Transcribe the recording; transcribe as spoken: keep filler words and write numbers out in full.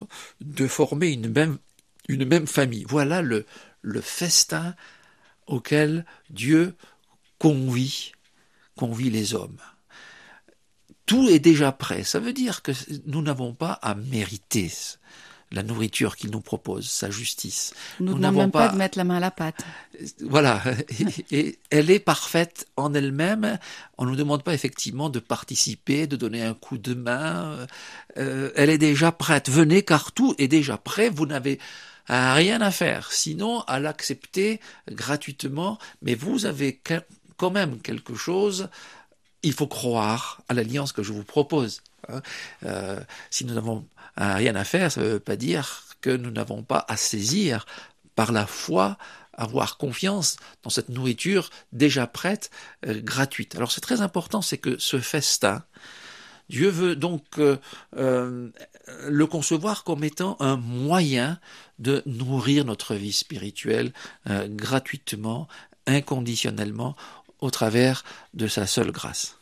de former une même, une même famille. Voilà le, le festin auquel Dieu convie, convie les hommes. Tout est déjà prêt. Ça veut dire que nous n'avons pas à mériter la nourriture qu'il nous propose, sa justice. On ne nous Nous demande n'avons même pas pas de mettre la main à la pâte. Voilà, et, et elle est parfaite en elle-même. On ne nous demande pas effectivement de participer, de donner un coup de main. Euh, elle est déjà prête. Venez car tout est déjà prêt. Vous n'avez rien à faire, sinon à l'accepter gratuitement. Mais vous avez quand même quelque chose. Il faut croire à l'alliance que je vous propose. Euh, si nous n'avons rien à faire, ça ne veut pas dire que nous n'avons pas à saisir par la foi, avoir confiance dans cette nourriture déjà prête, euh, gratuite. Alors c'est très important, c'est que ce festin, Dieu veut donc euh, euh, le concevoir comme étant un moyen de nourrir notre vie spirituelle euh, gratuitement, inconditionnellement, au travers de sa seule grâce.